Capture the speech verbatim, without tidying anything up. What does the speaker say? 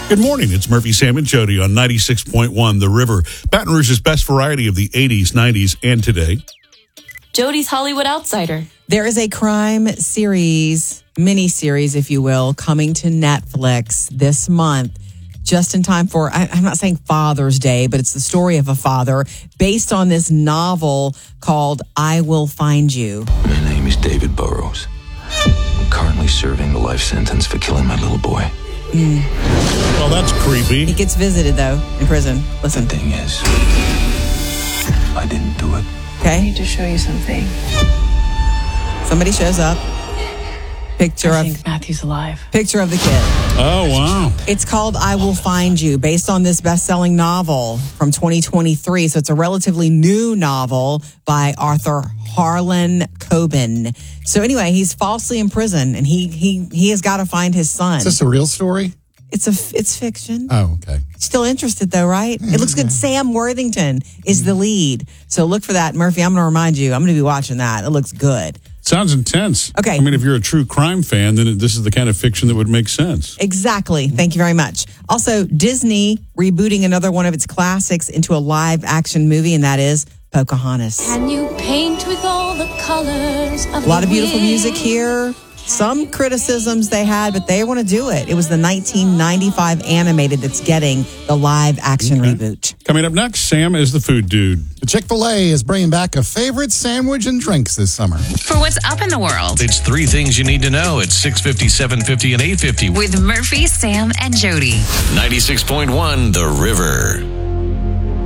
Good morning. It's Murphy, Sam, and Jody on ninety-six point one The River. Baton Rouge's best variety of the eighties, nineties, and today. Jody's Hollywood Outsider. There is a crime series, mini-series, if you will, coming to Netflix this month, just in time for, I, I'm not saying Father's Day, but it's the story of a father based on this novel called I Will Find You. My name is David Burrows. I'm currently serving a life sentence for killing my little boy. Mm. Well, that's creepy. He gets visited, though, in prison. Listen. The thing is, I didn't do it. I Okay? need to show you something. Somebody shows up. Picture I of think Matthew's alive. picture of the kid. Oh, wow. It's called I Will Find You, based on this best-selling novel from twenty twenty-three. So it's a relatively new novel by Arthur Harlan Coben. So anyway, he's falsely in prison, and he he he has got to find his son. Is this a real story? It's a it's fiction. Oh, okay. Still interested though, right? It looks good. Sam Worthington is the lead. So look for that. Murphy, I'm going to remind you, I'm going to be watching that. It looks good. Sounds intense. Okay. I mean, if you're a true crime fan, then this is the kind of fiction that would make sense. Exactly. Thank you very much. Also, Disney rebooting another one of its classics into a live action movie, and that is Pocahontas. Can you paint with all the colors of A lot of the beautiful wind? music here. Some criticisms they had, but they want to do it. It was the nineteen ninety-five animated that's getting the live action Okay. reboot. Coming up next, Sam is the food dude. Chick-fil-A is bringing back a favorite sandwich and drinks this summer. For what's up in the world It's three things you need to know at six fifty, seven fifty, and eight fifty. with Murphy, Sam, and Jody. ninety-six point one The River.